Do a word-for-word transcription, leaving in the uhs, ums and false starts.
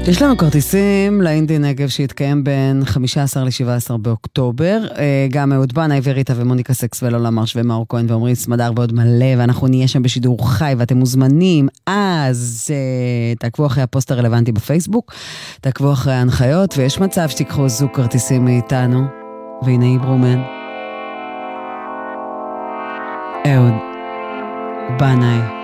יש לנו כרטיסים לאינדי נגב שהתקיים בין חמישה עשר ל-שבעה עשר באוקטובר. גם אהוד בנאי וריטה ומוניקה סקס ולולה מרש ומאור כהן ועומרי סמדר ועוד מלא, ואנחנו נהיה שם בשידור חי ואתם מוזמנים. אז תעקבו אחרי הפוסט הרלוונטי בפייסבוק, תעקבו אחרי ההנחיות, ויש מצב שתיקחו זוג כרטיסים מאיתנו. והנה איברומן, אהוד בנאי.